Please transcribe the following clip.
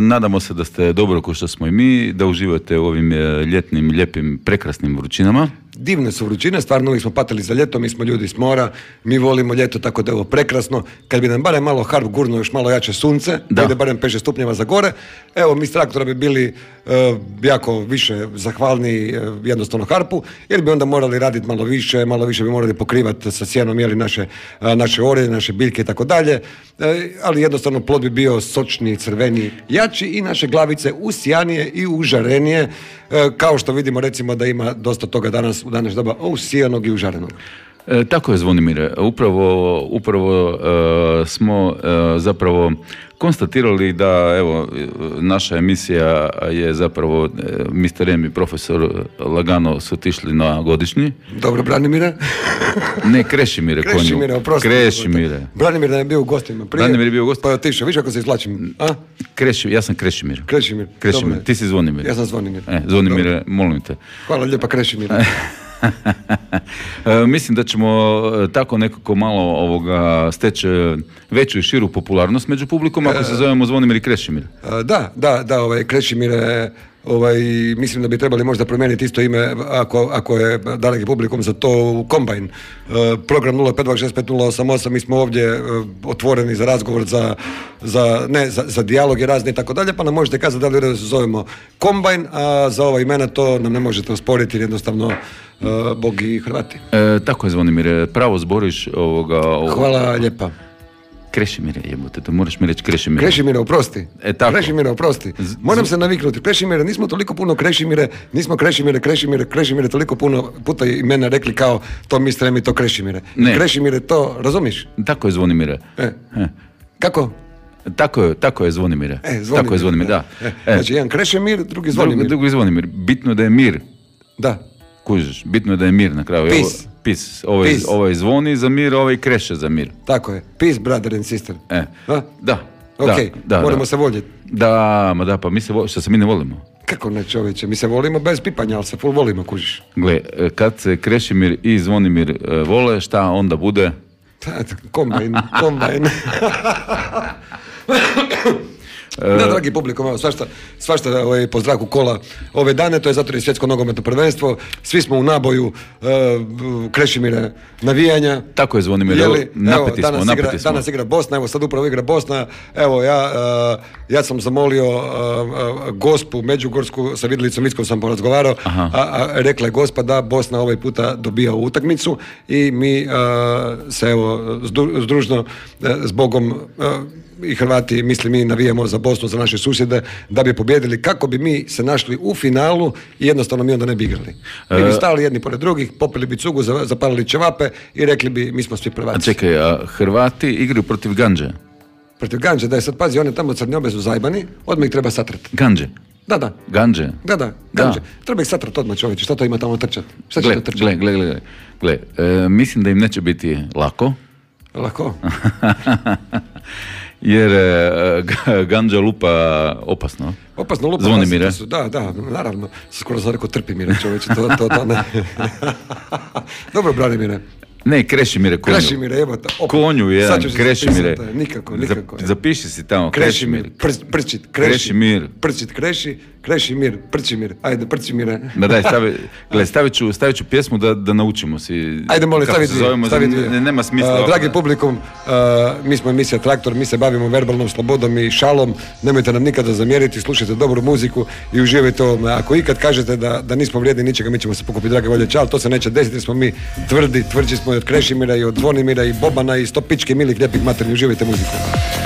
nadamo se da ste dobro ko što smo i mi, da uživate u ovim ljetnim, lijepim, prekrasnim vrućinama. Divne su vrućine, stvarno uvijek smo patili za ljeto, mi smo ljudi s mora, mi volimo ljeto, tako da je ovo prekrasno. Kad bi nam barem malo Harp gurno još malo jače sunce, da ide barem 5-6 stupnjeva za gore, evo mi s traktora bi bili jako više zahvalni jednostavno Harpu, jer bi onda morali raditi malo više bi morali pokrivati sa sjenom naše orje, naše biljke i tako dalje, ali jednostavno plod bi bio sočniji, crveniji, jači i naše glavice usjanije i užarenije, kao što vidimo recimo da ima dosta toga danas u današnje doba usijanog i užarenog. Tako je, Zvonimire. Upravo smo zapravo konstatirali da evo naša emisija je zapravo Mr. M i profesor lagano su otišli na godišnji. Dobro, Branimire. Ne, Krešimire. Krešimire, oprosti. Krešimire. Branimir da je bio u gostima prije. Branimir je bio u gostima. Pa je otišao, viš ako se izvlačim. A? Ja sam Krešimir. Krešimir. Ti si Zvonimir. Ja sam Zvonimir. Zvonimire, molim te. Hvala lijepa, Krešimir. Mislim da ćemo tako nekako malo steći veću i širu popularnost među publikom ako se zovemo Zvonimir i Krešimir. Da, Krešimir mislim da bi trebali možda promijeniti isto ime ako je daleki publikum za to Kombajn. Program 052650888, mi smo ovdje otvoreni za razgovor, za dijalog i razne i tako dalje, pa nam možete kazati da li da se zovemo Kombajn, a za ova imena to nam ne možete osporiti, jednostavno Bog i Hrvati. Tako je, Zvonimir, pravo zboriš Hvala lijepa. Krešimire, jebote, to moraš mi reći Krešimire. Krešimire, oprosti. Tako. Krešimire, oprosti. Moram se naviknuti. Krešimire, nismo toliko puno Krešimire, toliko puno puta imena rekli kao to Mr. M i to Krešimire. Ne. Krešimire, to razumiš? Tako je, Zvonimire. Kako? Tako je, Zvonimire. Tako je, Zvonimir, da. Znači, jedan Krešimir, drugi Zvonimir. Drugi Zvonimir. Bitno da je mir. Da. Kužiš, bitno je da je mir na kraju. Peace. Ovaj zvoni za mir, ovaj kreše za mir. Tako je. Peace, brother and sister. Da. Ok, moramo se voljeti. Da, pa mi se što se mi ne volimo. Kako ne, čovječe, mi se volimo bez pipanja, ali se full volimo, kužiš. Gle, kad se Krešimir i Zvonimir vole, šta onda bude? Kombajn. Da, dragi publikum, evo, svašta po zraku kola ove dane, to je zato je svjetsko nogometno prvenstvo, svi smo u naboju Krešimire navijanja. Tako je, Zvonimir, napeti smo. Danas igra Bosna, evo sad upravo igra Bosna, evo ja sam zamolio gospu Međugorsku, sa Vidolicom Ickom sam porazgovarao, a rekla je gospa da Bosna ovaj puta dobija utakmicu i mi se evo združno s Bogom i Hrvati, mislim, mi navijamo za Bosnu, za naše susjede, da bi pobjedili, kako bi mi se našli u finalu i jednostavno mi onda ne bi igrali. Mi bi stali jedni pored drugih, popili bi cugu, zapalili ćevape i rekli bi mi smo svi prvaci. A čekaj, Hrvati igraju protiv Ganđe? Protiv Ganđe, da je sad, pazi, one tamo crnjobe su zajbani, odmah ih treba satrati. Ganđe? Da. Ganđe? Da, Ganđe. Treba ih satrati odmah, čovječe, šta to ima tamo trčati? Šta će to trčati? Gle, mislim da im neće biti lako. Lako? Jer Ganđa lupa opasno. Opasno lupa. Zvonimire. Da, naravno. Skoro sam rekao Trpimire, čovječe, to ne. Dobro, Branimire. Ne, Krešimire, konju. Krešimire, evo ta. Konju jedan, Krešimire. Nikako. Zapiši si tamo, Krešimir. Prčit, Krešimir. Prčit, Krešimir, Prčimir. Ajde, Prčimire. Da, daj, stavit ću pjesmu da naučimo si. Ajde, molim, stavi dvije. Nema smisla. Dragi publikum, mi smo emisija Traktor, mi se bavimo verbalnom slobodom i šalom. Nemojte nam nikada zamjeriti, slušajte dobru muziku i uživajte ovome. Ako ikad kažete da nismo vrijedni ničega, mi ćemo se pokupiti, drage volje, čal, to se neće desiti, smo mi tvrđi smo i od Krešimira i od Zvonimira i Bobana i stopički milih lijepih materni, uživajte muziku.